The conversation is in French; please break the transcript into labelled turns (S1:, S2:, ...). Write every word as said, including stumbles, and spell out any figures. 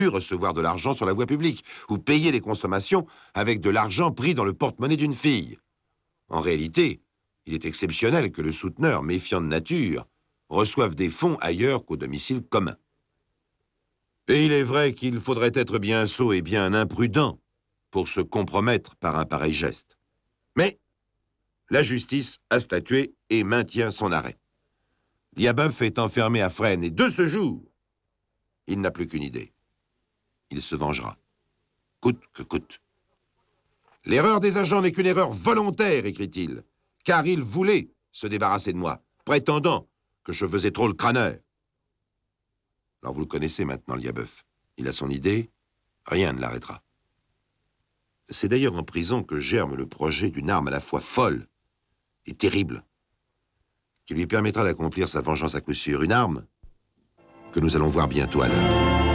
S1: recevoir de l'argent sur la voie publique ou payer les consommations avec de l'argent pris dans le porte-monnaie d'une fille. En réalité, il est exceptionnel que le souteneur, méfiant de nature, reçoive des fonds ailleurs qu'au domicile commun. Et il est vrai qu'il faudrait être bien sot et bien imprudent pour se compromettre par un pareil geste. Mais la justice a statué et maintient son arrêt. Liabeuf est enfermé à Fresnes et de ce jour, il n'a plus qu'une idée. Il se vengera, coûte que coûte. L'erreur des agents n'est qu'une erreur volontaire, écrit-il, car ils voulaient se débarrasser de moi, prétendant que je faisais trop le crâneur. Alors vous le connaissez maintenant, Liabeuf. Il a son idée, rien ne l'arrêtera. C'est d'ailleurs en prison que germe le projet d'une arme à la fois folle et terrible, qui lui permettra d'accomplir sa vengeance à coup sûr. Une arme que nous allons voir bientôt à l'œuvre.